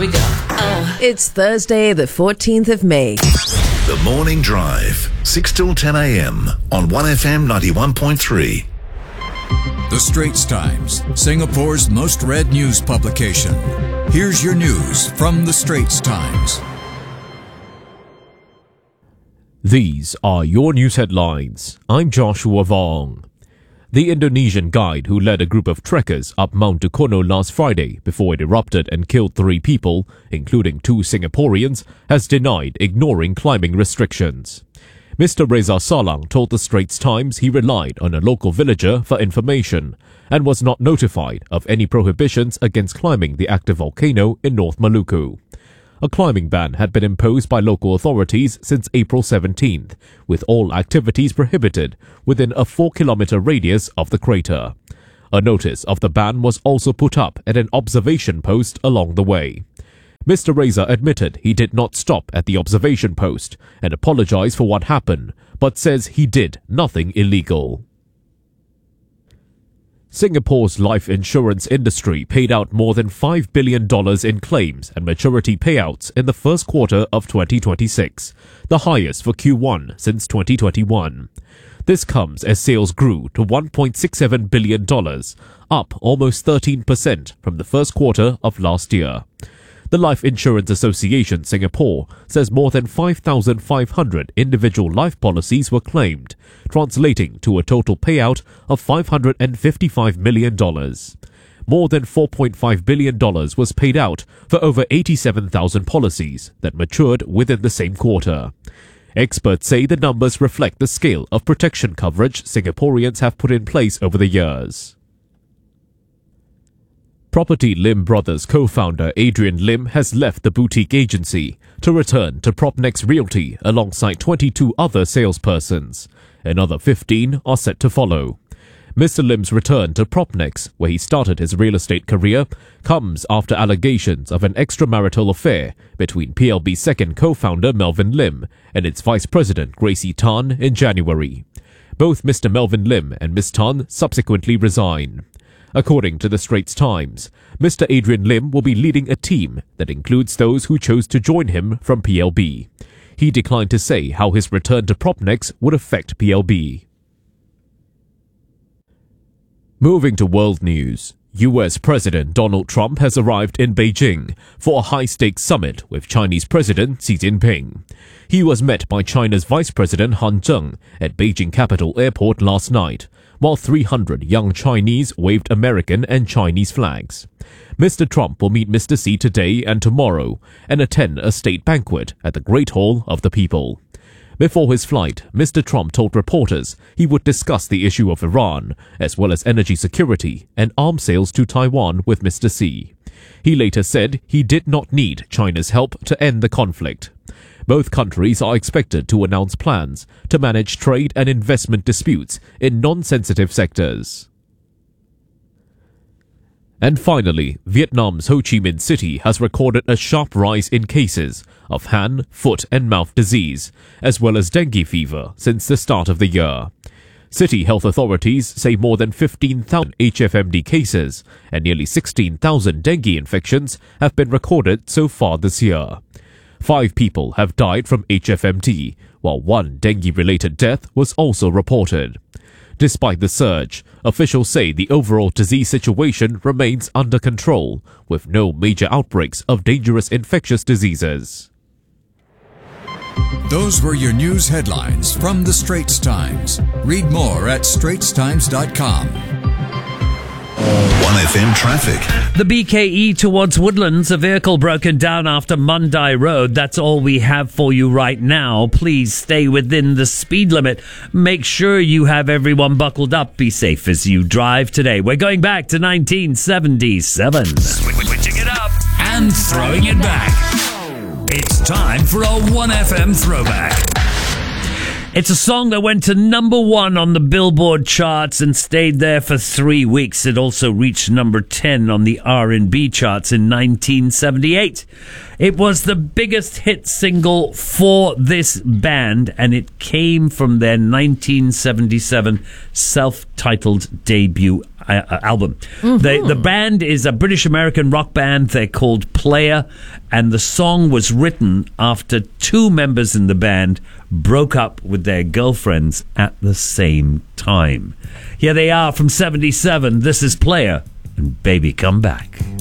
we go. Oh. It's Thursday, the 14th of May. The Morning Drive, 6 till 10 a.m. on 1FM 91.3. The Straits Times, Singapore's most read news publication. Here's your news from The Straits Times. These are your news headlines. I'm Joshua Vong. The Indonesian guide who led a group of trekkers up Mount Dukono last Friday before it erupted and killed 3 people, including 2 Singaporeans, has denied ignoring climbing restrictions. Mr. Reza Salang told the Straits Times he relied on a local villager for information and was not notified of any prohibitions against climbing the active volcano in North Maluku. A climbing ban had been imposed by local authorities since April 17th, with all activities prohibited within a 4-kilometer radius of the crater. A notice of the ban was also put up at an observation post along the way. Mr. Reza admitted he did not stop at the observation post and apologized for what happened, but says he did nothing illegal. Singapore's life insurance industry paid out more than $5 billion in claims and maturity payouts in the first quarter of 2026, the highest for Q1 since 2021. This comes as sales grew to $1.67 billion, up almost 13% from the first quarter of last year. The Life Insurance Association Singapore says more than 5,500 individual life policies were claimed, translating to a total payout of $555 million. More than $4.5 billion was paid out for over 87,000 policies that matured within the same quarter. Experts say the numbers reflect the scale of protection coverage Singaporeans have put in place over the years. Property Lim Brothers co-founder Adrian Lim has left the boutique agency to return to Propnex Realty alongside 22 other salespersons. Another 15 are set to follow. Mr. Lim's return to Propnex, where he started his real estate career, comes after allegations of an extramarital affair between PLB's second co-founder Melvin Lim and its vice president Gracie Tan in January. Both Mr. Melvin Lim and Ms. Tan subsequently resigned. According to the Straits Times, Mr. Adrian Lim will be leading a team that includes those who chose to join him from PLB. He declined to say how his return to Propnex would affect PLB. Moving to world news, US President Donald Trump has arrived in Beijing for a high-stakes summit with Chinese President Xi Jinping. He was met by China's Vice President Han Zheng at Beijing Capital Airport last night, while 300 young Chinese waved American and Chinese flags. Mr. Trump will meet Mr. Xi today and tomorrow and attend a state banquet at the Great Hall of the People. Before his flight, Mr. Trump told reporters he would discuss the issue of Iran, as well as energy security and arms sales to Taiwan with Mr. Xi. He later said he did not need China's help to end the conflict. Both countries are expected to announce plans to manage trade and investment disputes in non-sensitive sectors. And finally, Vietnam's Ho Chi Minh City has recorded a sharp rise in cases of hand, foot and mouth disease, as well as dengue fever since the start of the year. City health authorities say more than 15,000 HFMD cases and nearly 16,000 dengue infections have been recorded so far this year. 5 people have died from HFMD, while 1 dengue-related death was also reported. Despite the surge, officials say the overall disease situation remains under control, with no major outbreaks of dangerous infectious diseases. Those were your news headlines from The Straits Times. Read more at straitstimes.com. 1FM traffic. The BKE towards Woodlands, a vehicle broken down after Mandai Road. That's all we have for you right now. Please stay within the speed limit. Make sure you have everyone buckled up. Be safe as you drive today. We're going back to 1977. Switching it up and throwing it back. It's time for a 1FM throwback. It's a song that went to number 1 on the Billboard charts and stayed there for 3 weeks. It also reached number 10 on the R&B charts in 1978. It was the biggest hit single for this band, and it came from their 1977 self-titled debut album. The band is a British-American rock band. They're called Player, and the song was written after two members in the band broke up with their girlfriends at the same time. Here they are from 77. This is Player and Baby Come Back.